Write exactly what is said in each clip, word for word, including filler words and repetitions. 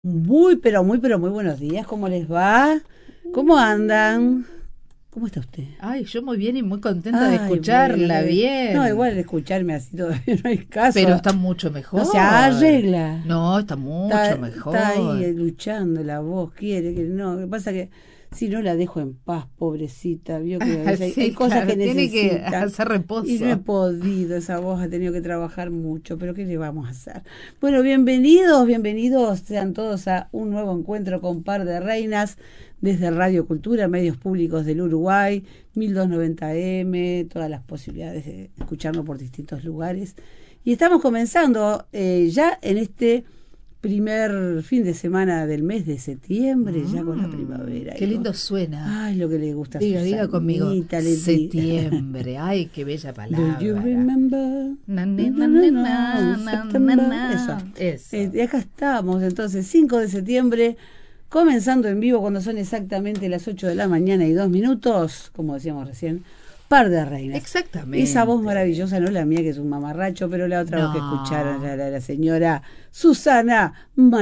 Muy, pero muy, pero muy buenos días. ¿Cómo les va? ¿Cómo andan? ¿Cómo está usted? Ay, yo muy bien y muy contenta de Ay, bueno, escucharla que- no, bien. igual escucharme así todavía no hay Pero caso. está mucho No se mejor. arregla. No, está Está, mucho está ahí mejor. eh, luchando la voz, quiere que no. Lo que pasa que si no la dejo en paz, pobrecita, vio que a veces hay, hay Sí, cosas que claro, tiene que necesita. hacer Y no he reposo. podido, esa voz ha tenido que trabajar mucho, pero ¿qué le vamos a hacer? Bueno, bienvenidos, bienvenidos sean todos a un nuevo encuentro con Par de Reinas desde Radio Cultura, medios públicos del Uruguay, mil doscientos noventa M, todas las posibilidades de escucharnos por distintos lugares. Y estamos comenzando eh, ya en este primer fin de semana del mes de septiembre, ya con la Mm, primavera. qué Y con, lindo suena. ay, lo que le gusta a Diga, diga conmigo. Susanita, le di. Septiembre. Ay, qué bella Do you palabra. remember? Na, No, na, no, na, no, na, no, na, na, na, September. Eso. na. Eh, Eso. y acá estamos, entonces, cinco de septiembre, comenzando en vivo cuando son exactamente las ocho de la mañana y dos minutos, como decíamos recién, Par de Reinas. Esa voz Exactamente. maravillosa no es la mía, que es un mamarracho, pero la otra voz que escucharon, la, No. la, la señora Susana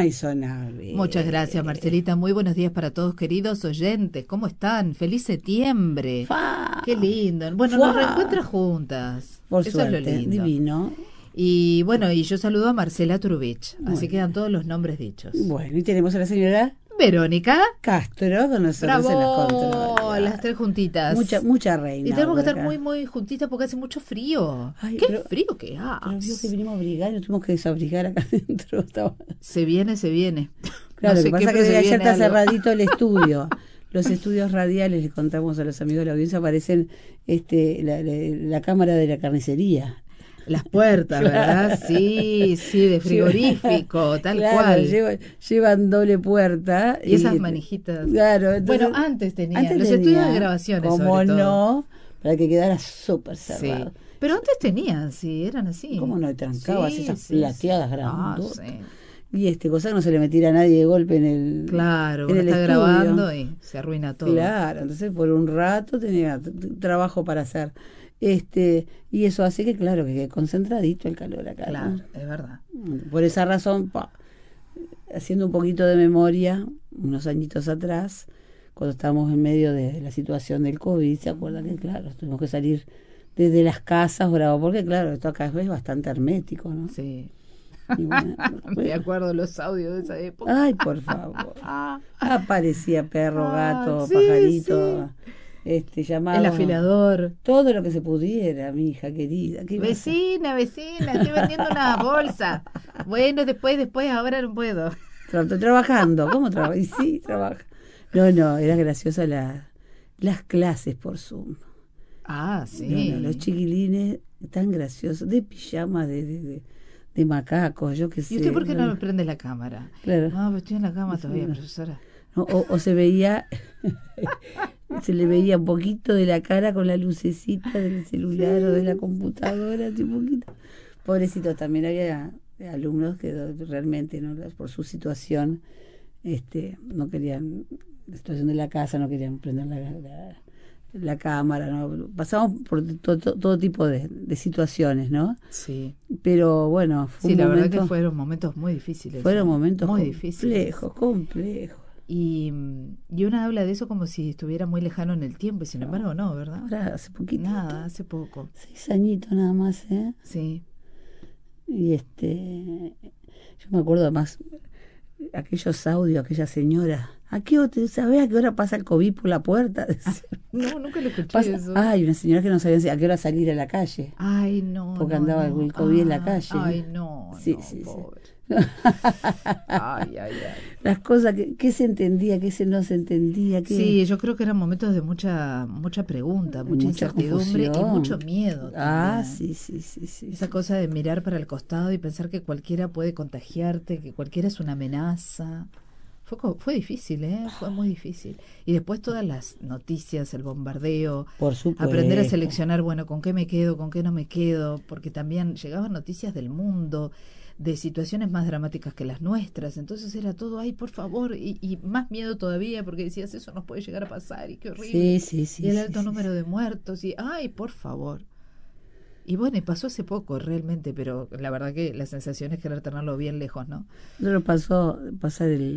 Muchas gracias, Maisonave. Marcelita. Muy buenos días para todos, queridos oyentes. ¿Cómo están? ¡Feliz septiembre! ¡Fa! ¡Qué lindo! Bueno, nos ¡Fua! reencuentra juntas. Por Eso es lo suerte, lindo. divino. Y bueno, y yo saludo a Marcela Turubich. Así Bueno, quedan todos los nombres dichos. bueno, y tenemos a la señora Verónica. Castro con nosotros en las ¡Bravo! Las controlas. tres Mucha, juntitas. mucha Y reina tenemos que por estar muy, acá. muy juntitas porque hace mucho frío. Ay, ¡Qué pero, frío que pero vio que hace! vinimos a abrigar y nos tuvimos que desabrigar acá adentro. Estaba- Se viene, se viene. No Claro, lo que sé qué, pasa es que pero se desde ayer viene está algo. cerradito el estudio. Los estudios radiales, les contamos a los amigos de la audiencia, parecen este, la, la, la cámara de la carnicería. Las puertas, ¿verdad? Claro. Sí, sí, de Lleva- frigorífico, tal claro, cual. lleva- llevan doble puerta Y esas y manijitas. claro, Bueno, entonces antes tenían, antes los estudios de tenía, grabaciones sobre como todo. no, para que quedara súper Sí. cerrado. Pero antes tenían, sí, eran así. ¿Cómo no trancabas Sí, esas sí, sí. plateadas Ah, grandotas? sí. Y este cosa no se le metiera a nadie de golpe en el, Claro, en uno el está estudio. grabando y se arruina todo. Claro, entonces por un rato tenía t- t- trabajo para hacer. Este, y eso hace que, claro, que quede concentradito el calor acá, Claro, ¿no? es verdad. Por esa razón, pa, haciendo un poquito de memoria, unos añitos atrás, cuando estábamos en medio de la situación del COVID, ¿se acuerdan que, claro, tuvimos que salir desde las casas, bravo, porque, claro, esto acá es bastante hermético, ¿no? Sí. Y bueno, Me fue- acuerdo los audios de esa época. ay, por favor. Aparecía perro, Ah, gato, sí, sí. pajarito, este, El llamado, afilador. todo lo que se pudiera, mi hija querida. ¿Qué iba a hacer? Vecina, vecina, estoy vendiendo una bolsa. Bueno, después, después, ahora no puedo. Tra- estoy trabajando, ¿cómo trabaja? Y sí, trabaja. No, no, era graciosa la, las clases por Zoom. Ah, No, no, los sí. chiquilines tan graciosos, de pijama, de, de, de, de macacos, yo qué ¿Y usted sé. por qué No, no no, me prende la cámara? claro. No, pero estoy en la cama todavía, No, profesora. no, o, o se veía, se le veía un poquito de la cara con la lucecita del celular o de la Sí. computadora, así un poquito. Pobrecitos, también había alumnos que realmente, ¿no? Por su situación, este, no querían, la situación de la casa, no querían prender la, la, la cámara, ¿no? Pasamos por to, to, todo tipo de, de situaciones, ¿no? Sí. Pero bueno, fue Sí, un la verdad que momento, fueron momentos muy difíciles, fueron ¿eh? momentos Muy difíciles. complejos, complejos. Y, mm, y una habla de eso como si estuviera muy lejano en el tiempo, y sin embargo no, ¿verdad? Ahora hace poquitito, Nada, hace poco. seis añitos nada más, ¿eh? Sí. Y este, yo me acuerdo además, aquellos audios, aquella señora, ¿a qué hora, sabés a qué hora pasa el COVID por la puerta? No, nunca lo escuché Pasa, eso. ay, una señora que no sabía a qué hora salir a la calle, Ay, no, porque no, andaba no. el COVID en la Ay, calle. ay, no, Sí, no, sí, sí. pobre. Ay, ay, ay. Las cosas que, que se entendía, que se no se entendía, que Sí, yo creo que eran momentos de mucha, mucha pregunta, mucha mucha incertidumbre y confusión. mucho miedo Ah, también. sí, sí, sí, sí, Esa sí. cosa de mirar para el costado y pensar que cualquiera puede contagiarte, que cualquiera es una amenaza. Fue, co- fue difícil, ¿eh? Fue muy difícil. Y después todas las noticias, el bombardeo, Por aprender a supuesto. seleccionar, bueno, con qué me quedo, con qué no me quedo, porque también llegaban noticias del mundo, de situaciones más dramáticas que las nuestras. Entonces era todo, ay, por favor, y, y más miedo todavía, porque decías, eso nos puede llegar a pasar, y qué horrible. Sí, sí, Y sí, el sí, alto sí, sí. número de muertos, y, ay, por favor. Y bueno, y pasó hace poco realmente, pero la verdad que la sensación es querer tenerlo bien lejos, ¿no? No lo pasó pasar el